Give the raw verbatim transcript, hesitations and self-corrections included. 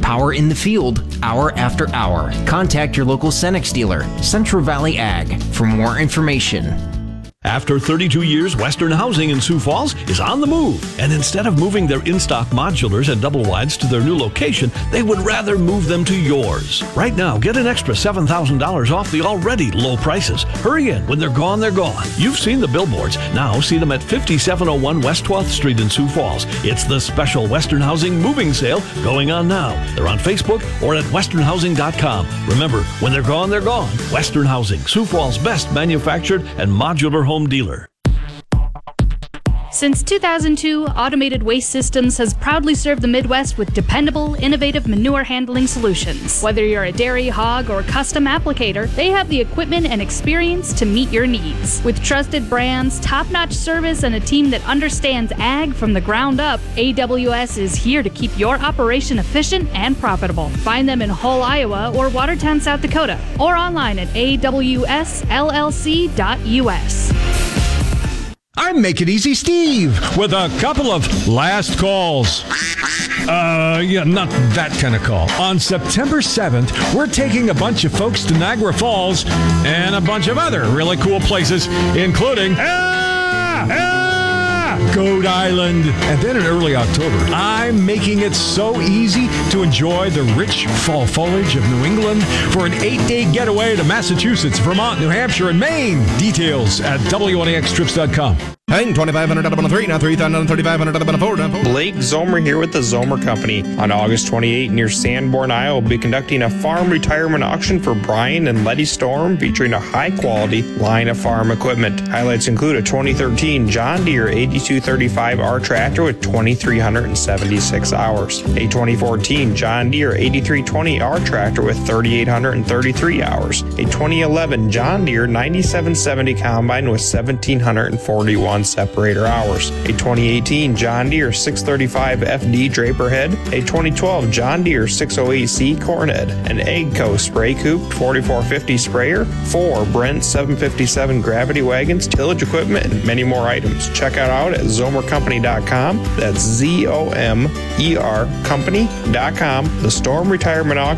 Power in the field, hour after hour. Contact your local Cenex dealer, Central Valley Ag, for more information. After thirty-two years, Western Housing in Sioux Falls is on the move. And instead of moving their in-stock modulars and double wides to their new location, they would rather move them to yours. Right now, get an extra seven thousand dollars off the already low prices. Hurry in. When they're gone, they're gone. You've seen the billboards. Now see them at fifty-seven oh one West twelfth Street in Sioux Falls. It's the special Western Housing moving sale going on now. They're on Facebook or at western housing dot com. Remember, when they're gone, they're gone. Western Housing, Sioux Falls' best manufactured and modular home dealer. Since two thousand two, Automated Waste Systems has proudly served the Midwest with dependable, innovative manure handling solutions. Whether you're a dairy, hog, or custom applicator, they have the equipment and experience to meet your needs. With trusted brands, top-notch service, and a team that understands ag from the ground up, A W S is here to keep your operation efficient and profitable. Find them in Hull, Iowa, or Watertown, South Dakota, or online at A W S L L C dot U S. I'm Make It Easy Steve with a couple of last calls. Uh, yeah, not that kind of call. On September seventh, we're taking a bunch of folks to Niagara Falls and a bunch of other really cool places, including ah, ah, Goat Island. And then in early October, I'm making it so easy to enjoy the rich fall foliage of New England for an eight-day getaway to Massachusetts, Vermont, New Hampshire, and Maine. Details at W N A X trips dot com. Hang twenty-five hundred dollars on a three, now three thousand thirty-five hundred dollars on a four. Blake Zomer here with the Zomer Company. On August twenty-eighth near Sanborn, Iowa, we'll be conducting a farm retirement auction for Brian and Letty Storm, featuring a high-quality line of farm equipment. Highlights include a twenty thirteen John Deere eighty-two thirty-five R tractor with two thousand three hundred seventy-six hours, a twenty fourteen John Deere eighty-three twenty R tractor with three thousand eight hundred thirty-three hours, a twenty eleven John Deere ninety-seven seventy combine with one thousand seven hundred forty-one separator hours, a twenty eighteen John Deere six thirty-five F D draper head, a twenty twelve John Deere six oh eight C corn head, an AGCO spray coupe forty-four fifty sprayer, four Brent seven fifty-seven gravity wagons, tillage equipment, and many more items. Check it out at zomer company dot com. That's Z O M E R company dot com. The Storm Retirement Auction